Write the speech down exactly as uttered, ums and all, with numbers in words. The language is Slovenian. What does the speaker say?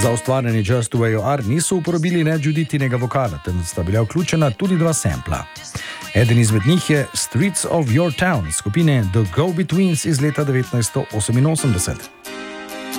Za ustvarjanje Just the Way You Are niso uporabili ne Juditinega vokala, temveč sta bila vključena tudi dva sampla. Eden izmed njih je Streets of Your Town skupine The Go-Betweens iz leta devetnajststo oseminosemdeset.